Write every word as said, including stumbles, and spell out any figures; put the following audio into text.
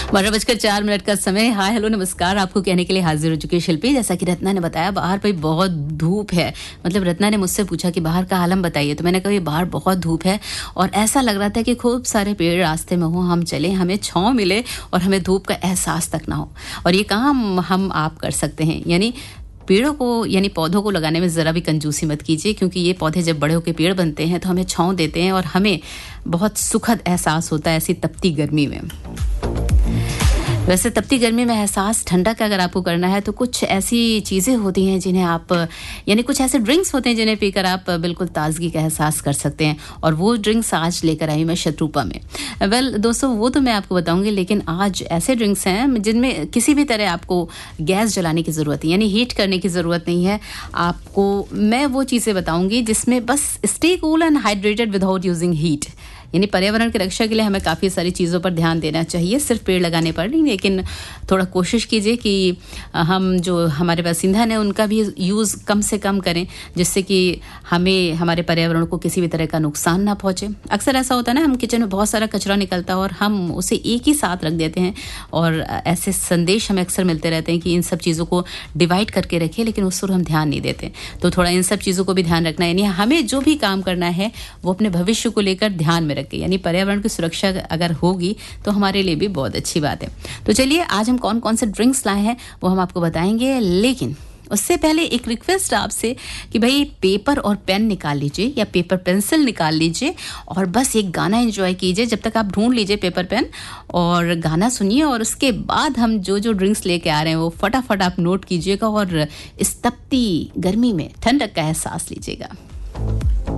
बारह बजकर चार मिनट का समय। हाय हेलो नमस्कार आपको कहने के लिए हाजिर हो चुकी है शिल्पी। जैसा कि रत्ना ने बताया बाहर भाई बहुत धूप है। मतलब रत्ना ने मुझसे पूछा कि बाहर का आलम बताइए, तो मैंने कहा ये बाहर बहुत धूप है और ऐसा लग रहा था कि खूब सारे पेड़ रास्ते में हो, हम चले, हमें छांव मिले और हमें धूप का एहसास तक ना हो। और ये काम हम आप कर सकते हैं, यानी पेड़ों को यानी पौधों को लगाने में ज़रा भी कंजूसी मत कीजिए, क्योंकि ये पौधे जब बड़े होकर पेड़ बनते हैं तो हमें छांव देते हैं और हमें बहुत सुखद एहसास होता है ऐसी तपती गर्मी में। वैसे तपती गर्मी में एहसास ठंडा का अगर आपको करना है तो कुछ ऐसी चीज़ें होती हैं जिन्हें आप यानी कुछ ऐसे ड्रिंक्स होते हैं जिन्हें पीकर आप बिल्कुल ताजगी का एहसास कर सकते हैं, और वो ड्रिंक्स आज लेकर आई मैं शत्रुपा में। वेल well, दोस्तों वो तो मैं आपको बताऊंगी, लेकिन आज ऐसे ड्रिंक्स हैं जिनमें किसी भी तरह आपको गैस जलाने की ज़रूरत है, यानी हीट करने की ज़रूरत नहीं है। आपको मैं वो चीज़ें बताऊँगी जिसमें बस stay cool and hydrated without using heat, यानी पर्यावरण की रक्षा के लिए हमें काफ़ी सारी चीज़ों पर ध्यान देना चाहिए, सिर्फ पेड़ लगाने पर नहीं, लेकिन थोड़ा कोशिश कीजिए कि हम जो हमारे पास ईंधन है उनका भी यूज़ कम से कम करें, जिससे कि हमें हमारे पर्यावरण को किसी भी तरह का नुकसान ना पहुँचे। अक्सर ऐसा होता है ना, हम किचन में बहुत सारा कचरा निकलता है और हम उसे एक ही साथ रख देते हैं, और ऐसे संदेश हमें अक्सर मिलते रहते हैं कि इन सब चीज़ों को डिवाइड करके रखें, लेकिन उस पर हम ध्यान नहीं देते। तो थोड़ा इन सब चीज़ों को भी ध्यान रखना है, यानी हमें जो भी काम करना है वो अपने भविष्य को लेकर ध्यान में रखें, यानी पर्यावरण की सुरक्षा अगर होगी तो हमारे लिए भी बहुत अच्छी बात है। तो चलिए आज हम कौन कौन से ड्रिंक्स लाए हैं वो हम आपको बताएंगे, लेकिन उससे पहले एक रिक्वेस्ट आपसे कि भाई पेपर और पेन निकाल लीजिए या पेपर पेंसिल निकाल लीजिए और बस एक गाना एंजॉय कीजिए। जब तक आप ढूंढ लीजिए पेपर पेन और गाना सुनिए, और उसके बाद हम जो जो ड्रिंक्स लेके आ रहे हैं वो फटाफट आप नोट कीजिएगा और इस तपती गर्मी में ठंडक का एहसास लीजिएगा।